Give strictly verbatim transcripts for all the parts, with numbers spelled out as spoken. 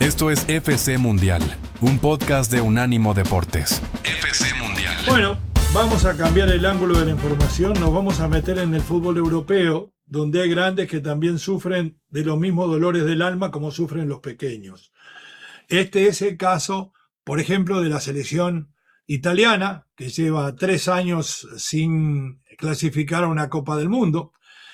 Esto es F C Mundial, un podcast de Unánimo Deportes. F C Mundial. Bueno, vamos a cambiar el ángulo de la información, nos vamos a meter en el fútbol europeo, donde hay grandes que también sufren de los mismos dolores del alma como sufren los pequeños. Este es el caso, por ejemplo, de la selección italiana, que lleva tres años sin clasificar a una Copa del Mundo.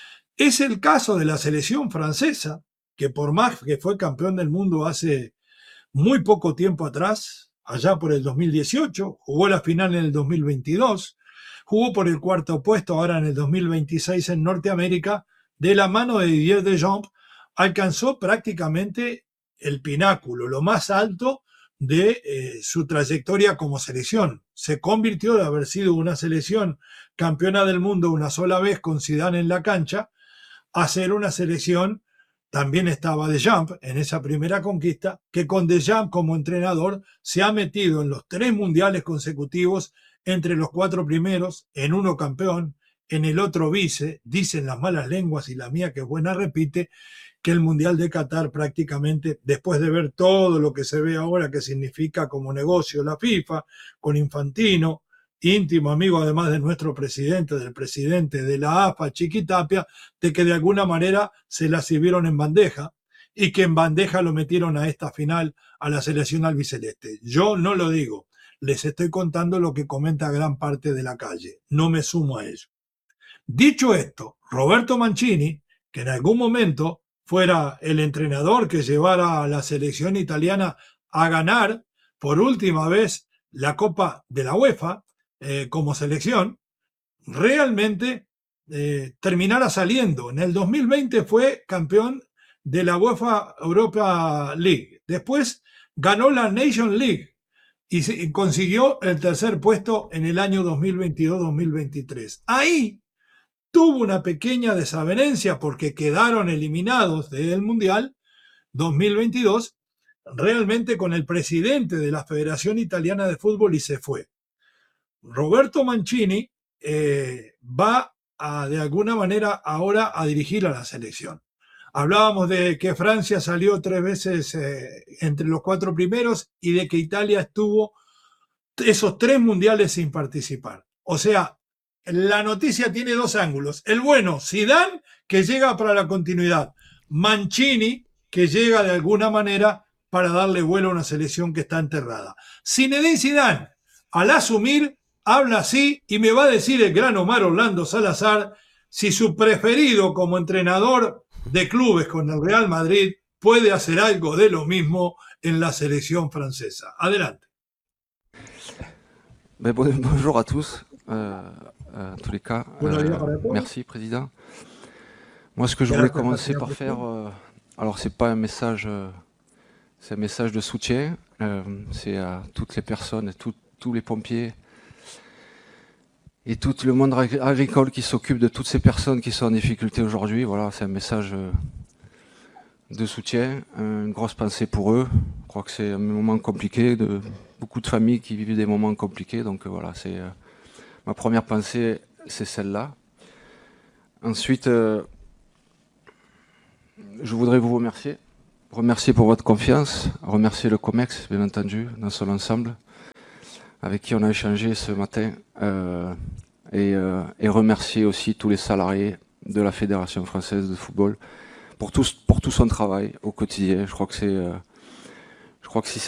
Es el caso de la selección francesa, que por más que fue campeón del mundo hace muy poco tiempo atrás, allá por el dos mil dieciocho, jugó la final en el dos mil veintidós, jugó por el cuarto puesto ahora en el dos mil veintiséis en Norteamérica, de la mano de Didier Deschamps, alcanzó prácticamente el pináculo, lo más alto de eh, su trayectoria como selección. Se convirtió de haber sido una selección campeona del mundo una sola vez con Zidane en la cancha, a ser una selección, también estaba Deschamps en esa primera conquista, que con Deschamps como entrenador se ha metido en los tres mundiales consecutivos entre los cuatro primeros, en uno campeón, en el otro vice, dicen las malas lenguas y la mía que es buena repite, que el Mundial de Qatar prácticamente, después de ver todo lo que se ve ahora que significa como negocio la FIFA, con Infantino, íntimo amigo además de nuestro presidente, del presidente de la A F A, Chiqui Tapia, de que de alguna manera se la sirvieron en bandeja y que en bandeja lo metieron a esta final a la selección albiceleste. Yo no lo digo, les estoy contando lo que comenta gran parte de la calle, no me sumo a ello. Dicho esto, Roberto Mancini, que en algún momento fuera el entrenador que llevara a la selección italiana a ganar por última vez la Copa de la UEFA eh, como selección, realmente eh, terminara saliendo. En el dos mil veinte fue campeón de la UEFA Europa League. Después ganó la Nation League y consiguió el tercer puesto en el año dos mil veintidós dos mil veintitrés. Ahí tuvo una pequeña desavenencia porque quedaron eliminados del Mundial dos mil veintidós realmente con el presidente de la Federación Italiana de Fútbol y se fue. Roberto Mancini eh, va a, de alguna manera ahora a dirigir a la selección. Hablábamos de que Francia salió tres veces eh, entre los cuatro primeros y de que Italia estuvo esos tres mundiales sin participar. O sea, la noticia tiene dos ángulos. El bueno, Zidane, que llega para la continuidad. Mancini, que llega de alguna manera para darle vuelo a una selección que está enterrada. Zinedine Zidane, al asumir, habla así y me va a decir el gran Omar Orlando Salazar si su preferido como entrenador de clubes con el Real Madrid puede hacer algo de lo mismo en la selección francesa. Adelante. Ben, bonjour à tous, euh, en tous les cas. Euh, merci, Président. Moi, ce que je voulais commencer par faire, euh, alors c'est pas un message, euh, c'est un message de soutien. Euh, c'est à toutes les personnes, tout, tous les pompiers et tout le monde agricole qui s'occupe de toutes ces personnes qui sont en difficulté aujourd'hui. Voilà, c'est un message euh, de soutien, une grosse pensée pour eux. Je crois que c'est un moment compliqué, de beaucoup de familles qui vivent des moments compliqués. Donc euh, voilà, c'est euh, ma première pensée, c'est celle-là. Ensuite, euh, je voudrais vous remercier, remercier pour votre confiance, remercier le COMEX, bien entendu, dans son ensemble, avec qui on a échangé ce matin, euh, et, euh, et remercier aussi tous les salariés de la Fédération française de football pour tout, pour tout son travail au quotidien. Je crois que c'est, euh, je crois que si